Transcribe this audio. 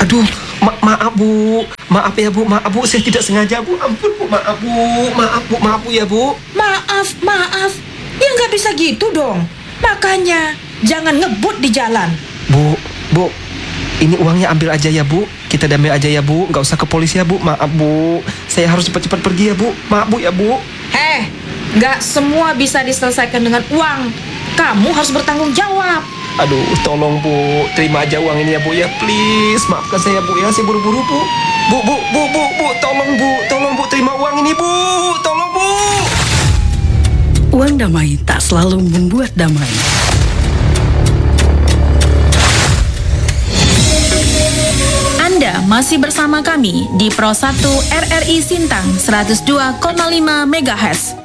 Aduh, maaf Bu. Maaf ya Bu, maaf Bu, saya tidak sengaja Bu. Ampun Bu, maaf Bu. Maaf Bu ya Bu. Maaf. Ya nggak bisa gitu dong. Makanya jangan ngebut di jalan. Bu, ini uangnya ambil aja ya Bu. Kita damai aja ya Bu, nggak usah ke polisi ya Bu. Maaf Bu, saya harus cepat-cepat pergi ya Bu. Maaf Bu ya Bu. Nggak semua bisa diselesaikan dengan uang. Kamu harus bertanggung jawab. Aduh, tolong Bu, terima aja uang ini ya Bu ya, please. Maafkan saya Bu ya, saya buru-buru Bu. Bu, tolong Bu, terima uang ini Bu. Tolong Bu. Uang damai tak selalu membuat damai. Anda masih bersama kami di Pro 1 RRI Sintang 102,5 MHz.